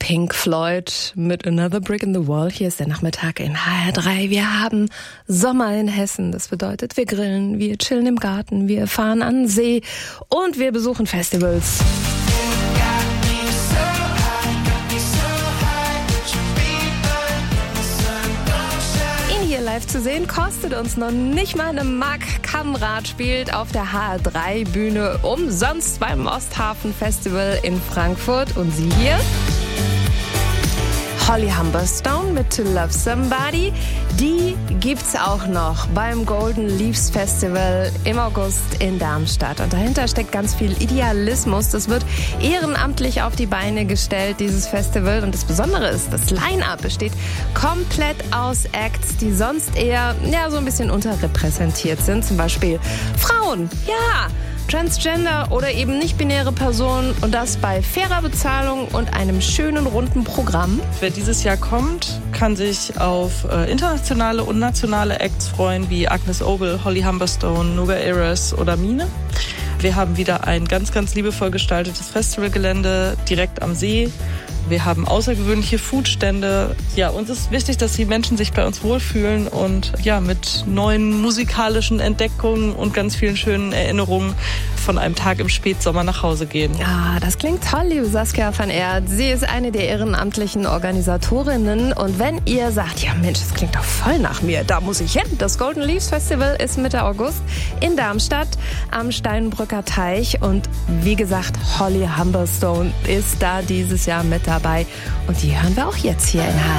Pink Floyd mit Another Brick in the Wall. Hier ist der Nachmittag in HR3. Wir haben Sommer in Hessen. Das bedeutet, wir grillen, wir chillen im Garten, wir fahren an den See und wir besuchen Festivals. Ihn hier live zu sehen, kostet uns noch nicht mal eine Mark. Kamrat spielt auf der HR3-Bühne umsonst beim Osthafen Festival in Frankfurt. Und sie hier? Holly Humberstone mit To Love Somebody. Die gibt's auch noch beim Golden Leaves Festival im August in Darmstadt. Und dahinter steckt ganz viel Idealismus. Das wird ehrenamtlich auf die Beine gestellt, dieses Festival. Und das Besondere ist, das Line-Up besteht komplett aus Acts, die sonst eher so ein bisschen unterrepräsentiert sind. Zum Beispiel Frauen, Transgender oder eben nicht-binäre Personen, und das bei fairer Bezahlung und einem schönen runden Programm. Wer dieses Jahr kommt, kann sich auf internationale und nationale Acts freuen, wie Agnes Obel, Holly Humberstone, Nuga Eres oder Mine. Wir haben wieder ein ganz, ganz liebevoll gestaltetes Festivalgelände direkt am See. Wir haben außergewöhnliche Foodstände. Ja, uns ist wichtig, dass die Menschen sich bei uns wohlfühlen und mit neuen musikalischen Entdeckungen und ganz vielen schönen Erinnerungen von einem Tag im Spätsommer nach Hause gehen. Das klingt toll, liebe Saskia van Eert. Sie ist eine der ehrenamtlichen Organisatorinnen. Und wenn ihr sagt, das klingt doch voll nach mir, da muss ich hin. Das Golden Leaves Festival ist Mitte August in Darmstadt am Steinbrücker Teich. Und wie gesagt, Holly Humberstone ist da dieses Jahr mit dabei. Und die hören wir auch jetzt hier in HR.